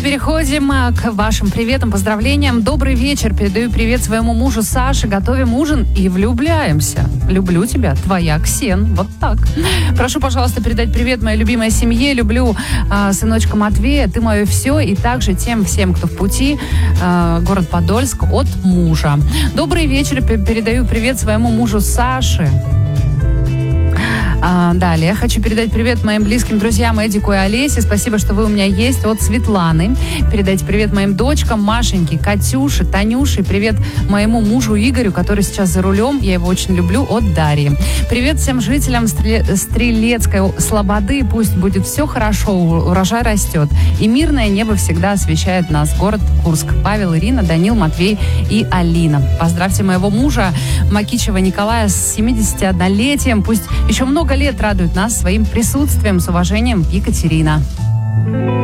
переходим к вашим приветам, поздравлениям. Добрый вечер. Передаю привет своему мужу Саше. Готовим ужин и влюбляемся. Люблю тебя, твоя Ксен. Вот так. Прошу, пожалуйста, передать привет моей любимой семье. Люблю сыночка Матвея. Ты мое все. И также тем всем, кто в пути. Город Подольск от мужа. Добрый вечер. Передаю привет своему мужу Саше. Далее я хочу передать привет моим близким друзьям Эдику и Олесе. Спасибо, что вы у меня есть. От Светланы. Передайте привет моим дочкам Машеньке, Катюше, Танюше. Привет моему мужу Игорю, который сейчас за рулем. Я его очень люблю. От Дарьи. Привет всем жителям Стрелецкой Слободы. Пусть будет все хорошо, урожай растет. И мирное небо всегда освещает нас. Город Курск. Павел, Ирина, Данил, Матвей и Алина. Поздравьте моего мужа Макичева Николая с 71-летием. Пусть еще много лет радует нас своим присутствием. С уважением, Екатерина.